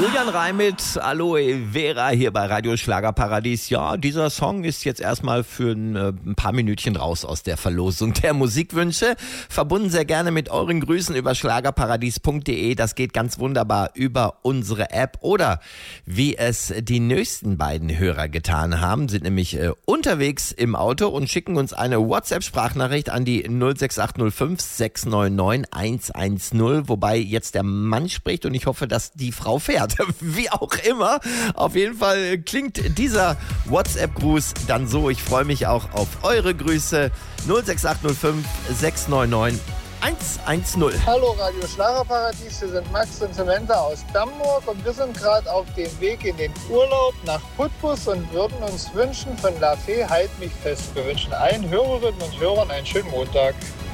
Julian Reim mit Aloe Vera hier bei Radio Schlagerparadies. Ja, dieser Song ist jetzt erstmal für ein paar Minütchen raus aus der Verlosung der Musikwünsche. Verbunden sehr gerne mit euren Grüßen über schlagerparadies.de. Das geht ganz wunderbar über unsere App. Oder wie es die nächsten beiden Hörer getan haben, sind nämlich unterwegs im Auto und schicken uns eine WhatsApp-Sprachnachricht an die 06805 699 110. Wobei jetzt der Mann spricht und ich hoffe, dass die Frau fährt. Wie auch immer. Auf jeden Fall klingt dieser WhatsApp-Gruß dann so. Ich freue mich auch auf eure Grüße. 06805 699 110. Hallo Radio Schlagerparadies, hier sind Max und Samantha aus Bamberg und wir sind gerade auf dem Weg in den Urlaub nach Putbus und würden uns wünschen von La Fee, halt mich fest. Wir wünschen allen Hörerinnen und Hörern einen schönen Montag.